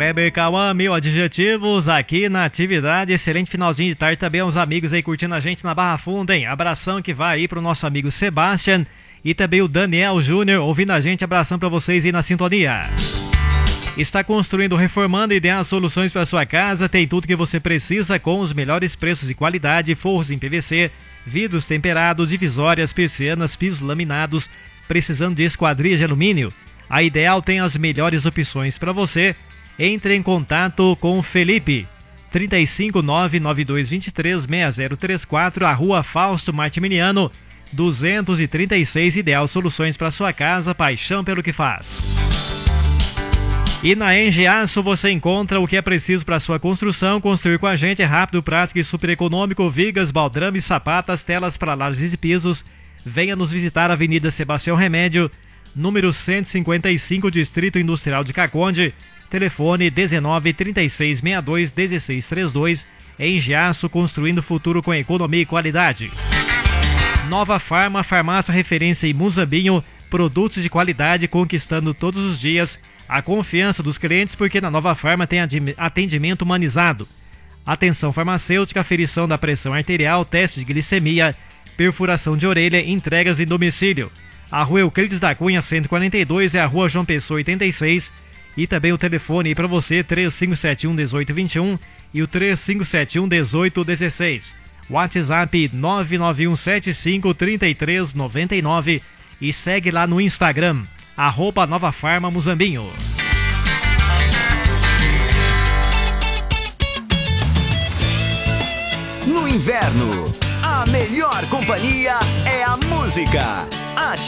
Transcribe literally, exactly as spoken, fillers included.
Kleber Cauã, mil adjetivos aqui na atividade. Excelente finalzinho de tarde também aos amigos aí curtindo a gente na Barra Funda, hein? Abração que vai aí pro nosso amigo Sebastian e também o Daniel Júnior ouvindo a gente. Abração pra vocês aí na sintonia. Está construindo, reformando, ideais soluções para sua casa. Tem tudo que você precisa com os melhores preços e qualidade. Forros em P V C, vidros temperados, divisórias, persianas, pisos laminados. Precisando de esquadrias de alumínio? A Ideal tem as melhores opções para você. Entre em contato com o Felipe. trinta e cinco, nove nove dois dois três, seis zero três quatro, a Rua Fausto Martimiliano, duzentos e trinta e seis. Ideal Soluções para sua casa, paixão pelo que faz. E na Engeaço você encontra o que é preciso para sua construção. Construir com a gente é rápido, prático e super econômico. Vigas, baldrames, sapatas, telas para lajes e pisos. Venha nos visitar, Avenida Sebastião Remédio, número cento e cinquenta e cinco, Distrito Industrial de Caconde. Telefone dezenove, trinta e seis, sessenta e dois, dezesseis trinta e dois. Engeaço, construindo futuro com economia e qualidade. Nova Farma, farmácia referência em Muzambinho. Produtos de qualidade conquistando todos os dias a confiança dos clientes, porque na Nova Farma tem atendimento humanizado. Atenção farmacêutica, aferição da pressão arterial, teste de glicemia, perfuração de orelha, entregas em domicílio. A Rua Euclides da Cunha cento e quarenta e dois é a Rua João Pessoa oitenta e seis. E também o telefone aí para você, três cinco sete um, dezoito vinte e um e o três cinco sete um, dezoito dezesseis. WhatsApp nove nove um sete cinco, três três nove nove e segue lá no Instagram, arroba Nova Farma Muzambinho. No inverno, a melhor companhia é a música.